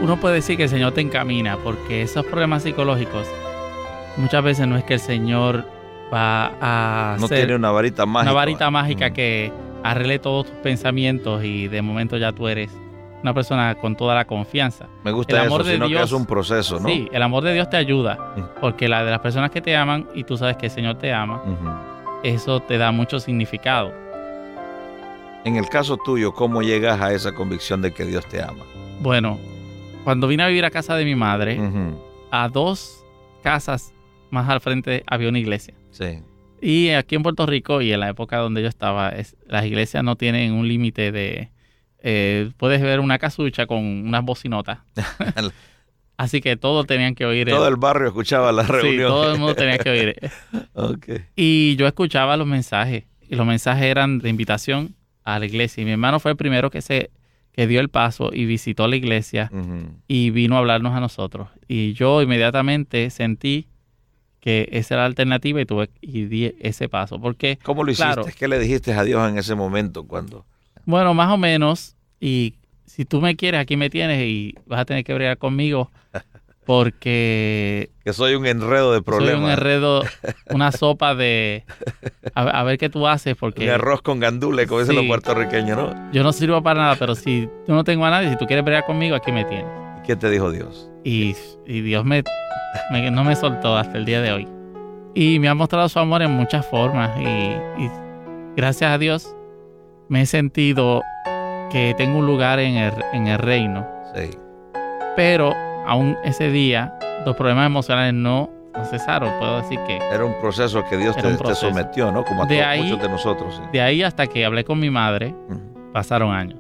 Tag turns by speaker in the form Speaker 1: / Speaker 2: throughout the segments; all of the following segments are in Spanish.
Speaker 1: uno puede decir que el Señor te encamina, porque esos problemas psicológicos muchas veces no es que el Señor va a
Speaker 2: no
Speaker 1: hacer
Speaker 2: tiene una varita mágica.
Speaker 1: Que arregle todos tus pensamientos y de momento ya tú eres una persona con toda la confianza.
Speaker 2: Me gusta eso, sino que es un proceso, ¿no?
Speaker 1: Sí, el amor de Dios te ayuda, porque la de las personas que te aman, y tú sabes que el Señor te ama, eso te da mucho significado.
Speaker 2: En el caso tuyo, ¿cómo llegas a esa convicción de que Dios te ama?
Speaker 1: Bueno, cuando vine a vivir a casa de mi madre, a 2 casas más al frente había una iglesia.
Speaker 2: Sí.
Speaker 1: Y aquí en Puerto Rico, y en la época donde yo estaba, las iglesias no tienen un límite de... puedes ver una casucha con unas bocinotas. Así que todos tenían que oír.
Speaker 2: Todo el barrio escuchaba la reunión.
Speaker 1: Sí, todo el mundo tenía que oír.
Speaker 2: Okay.
Speaker 1: Y yo escuchaba los mensajes. Y los mensajes eran de invitación a la iglesia. Y mi hermano fue el primero que dio el paso y visitó la iglesia y vino a hablarnos a nosotros. Y yo inmediatamente sentí que esa era la alternativa y di ese paso. Porque,
Speaker 2: ¿cómo lo hiciste? Claro, ¿qué le dijiste a Dios en ese momento?
Speaker 1: Bueno, más o menos. Y si tú me quieres, aquí me tienes y vas a tener que bregar conmigo porque...
Speaker 2: que soy un enredo de problemas.
Speaker 1: Soy un enredo, una sopa de... A ver qué tú haces porque...
Speaker 2: Un arroz con gandules, como dicen los puertorriqueños, ¿no?
Speaker 1: Yo no sirvo para nada, pero si tú no tengo a nadie, si tú quieres bregar conmigo, aquí me tienes.
Speaker 2: ¿Y qué te dijo Dios?
Speaker 1: Y Dios no me soltó hasta el día de hoy. Y me ha mostrado su amor en muchas formas y gracias a Dios me he sentido que tengo un lugar en el reino.
Speaker 2: Sí.
Speaker 1: Pero aún ese día los problemas emocionales no cesaron. Puedo decir que
Speaker 2: era un proceso que Dios te sometió, ¿no? Como a muchos de nosotros. Sí.
Speaker 1: De ahí hasta que hablé con mi madre, pasaron años.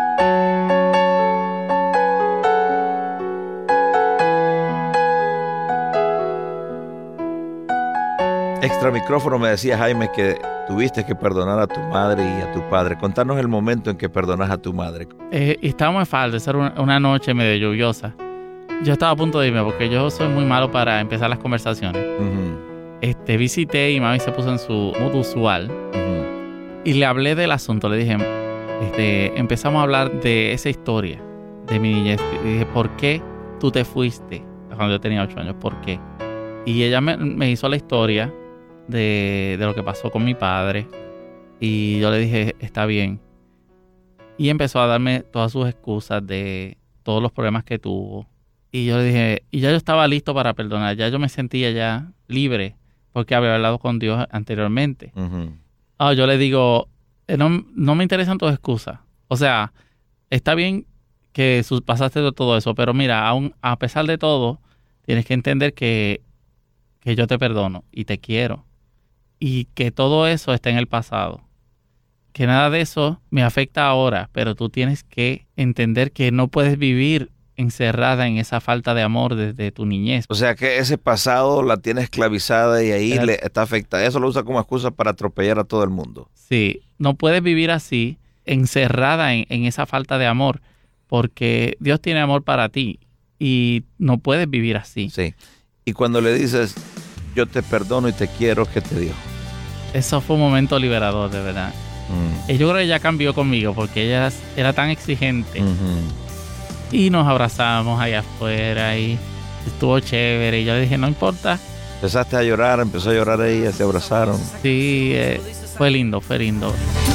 Speaker 2: Extra micrófono me decía Jaime que tuviste que perdonar a tu madre y a tu padre. Contanos el momento en que perdonas a tu madre.
Speaker 1: Estábamos en falda, era una noche medio lluviosa. Yo estaba a punto de irme porque yo soy muy malo para empezar las conversaciones. Visité y mami se puso en su modo usual y le hablé del asunto. Le dije, empezamos a hablar de esa historia de mi niñez. Le dije, ¿por qué tú te fuiste cuando yo tenía 8 años? ¿Por qué? Y ella me hizo la historia de lo que pasó con mi padre y yo le dije, está bien. Y empezó a darme todas sus excusas de todos los problemas que tuvo. Y yo le dije, y ya yo estaba listo para perdonar, ya yo me sentía ya libre porque había hablado con Dios anteriormente. Yo le digo, no me interesan tus excusas. O sea, está bien que pasaste de todo eso, pero mira, aún a pesar de todo, tienes que entender que yo te perdono y te quiero. Y que todo eso está en el pasado. Que nada de eso me afecta ahora, pero tú tienes que entender que no puedes vivir encerrada en esa falta de amor desde tu niñez.
Speaker 2: O sea que ese pasado la tiene esclavizada y ahí le está afectada. Eso lo usa como excusa para atropellar a todo el mundo.
Speaker 1: Sí, no puedes vivir así, encerrada en esa falta de amor, porque Dios tiene amor para ti y no puedes vivir así.
Speaker 2: Sí. Y cuando le dices, yo te perdono y te quiero, ¿qué te dijo?
Speaker 1: Eso fue un momento liberador, de verdad. Y yo creo que ella cambió conmigo porque ella era tan exigente. Y nos abrazamos allá afuera y estuvo chévere. Y yo le dije, no importa.
Speaker 2: Empezaste a llorar, empezó a llorar ella, se abrazaron.
Speaker 1: Sí, fue lindo, fue lindo.